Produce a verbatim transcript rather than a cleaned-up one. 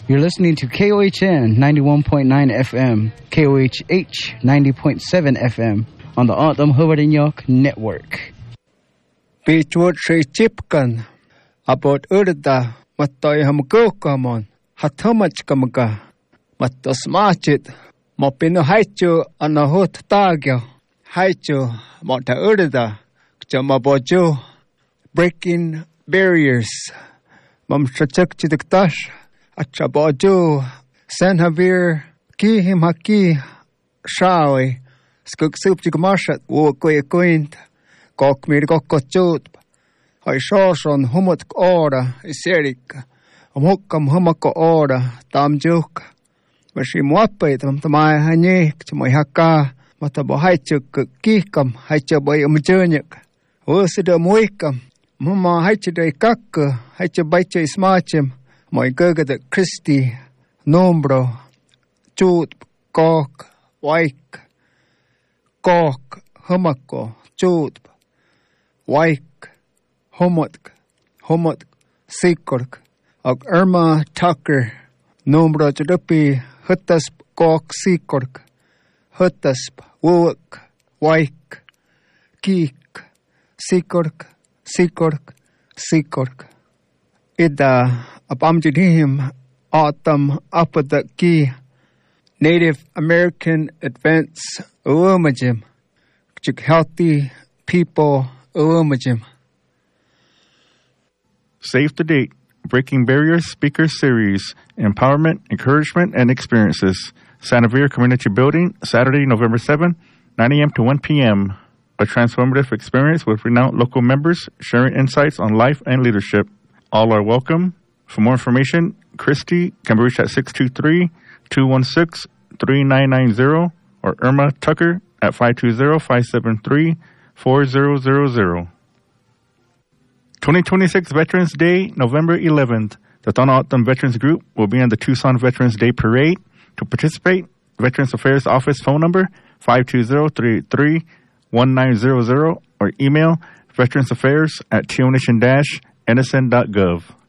You're listening to K O H N ninety-one point nine F M, K O H H ninety point seven F M on the Autumn Hubbard Network. Beachwood Shay Chipkan about Urda Matoy Hamgokamon Hatomach Kamaga Matos Machit Mopino Haichu on a hot tagyo Haichu Mota Urda Jamabojo Breaking Barriers Mam Shachak Chidiktash Achabojo San Javier Ki him haki Shawi Skuk Soup Chikmashat Wokwe Quint Kok mir kokkochut Hai shorson humot ora Iserik Amhokam humako ora Tamjuk Mashi muapait Tamai hanyek Chmoy haka Matabo haichuk Kikam Haichaboy umjonyek Wusida muikam Mama haichidai kakka Haichabaycha ismachim Moy gurgada Christi Nombro Chut Kok Waik Kok Humako Chut Waik, Homotk, Homotk, Sikork, Og Irma Tucker, Nombro Judupi, Hutasp, Gok Sikork, Hutasp, Wook, Waik, Kik, Sikork, Sikork, Sikork. Ida, Abamjidhim, Autumn, Uppada Ki, Native American Advance, Uumajim, Chik Healthy People, Save the Date, Breaking Barriers Speaker Series, Empowerment, Encouragement, and Experiences. Santa Vera Community Building, Saturday, November seventh, nine a.m. to one p.m. A transformative experience with renowned local members sharing insights on life and leadership. All are welcome. For more information, Christy can be reached at six two three, two one six, three nine nine zero or Irma Tucker at five two zero, five seven three, four zero zero zero. twenty twenty-six Veterans Day, November eleventh. The Tohono O'odham Veterans Group will be on the Tucson Veterans Day Parade. To participate, Veterans Affairs Office phone number five two zero, three eight three, one nine zero zero or email veteransaffairs at tionation dash n s n dot gov.